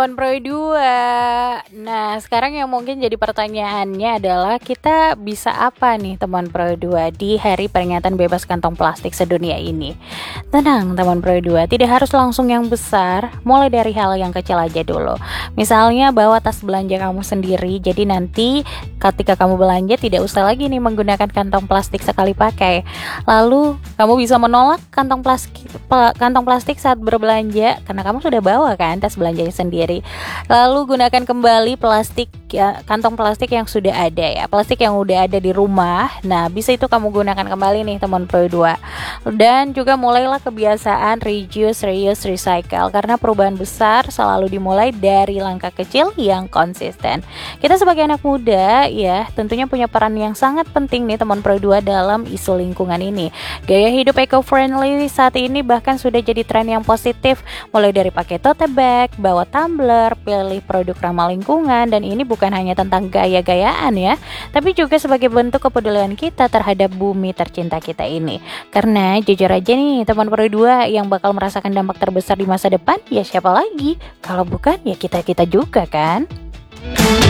teman Pro 2. Nah, sekarang yang mungkin jadi pertanyaannya adalah kita bisa apa nih teman Pro 2 di hari peringatan bebas kantong plastik sedunia ini? Tenang teman Pro 2, tidak harus langsung yang besar, mulai dari hal yang kecil aja dulu. Misalnya bawa tas belanja kamu sendiri, jadi nanti ketika kamu belanja tidak usah lagi nih menggunakan kantong plastik sekali pakai. Lalu kamu bisa menolak kantong plastik saat berbelanja karena kamu sudah bawa kan tas belanjanya sendiri. Lalu gunakan kembali kantong plastik yang sudah ada ya, plastik yang udah ada di rumah. Nah, bisa itu kamu gunakan kembali nih teman Pro 2. Dan juga mulailah kebiasaan reduce, reuse, recycle karena perubahan besar selalu dimulai dari langkah kecil yang konsisten. Kita sebagai anak muda ya, tentunya punya peran yang sangat penting nih teman Pro 2 dalam isu lingkungan ini. Gaya hidup eco-friendly saat ini bahkan sudah jadi tren yang positif, mulai dari pakai tote bag, bawa tumbler, pilih produk ramah lingkungan. Dan ini bukan hanya tentang gaya-gayaan ya, tapi juga sebagai bentuk kepedulian kita terhadap bumi tercinta kita ini. Karena jujur aja nih teman Pro 2, yang bakal merasakan dampak terbesar di masa depan ya siapa lagi kalau bukan ya kita juga kan.